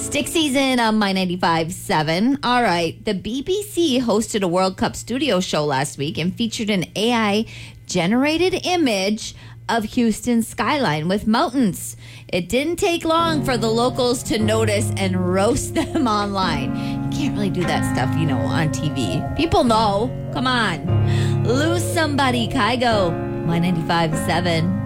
Stick season on My 95.7. All right. The BBC hosted a World Cup studio show last week and featured an AI-generated image of Houston's skyline with mountains. It didn't take long for the locals to notice and roast them online. You can't really do that stuff, on TV. People know. Come on. Lose somebody, Kygo. My 95.7.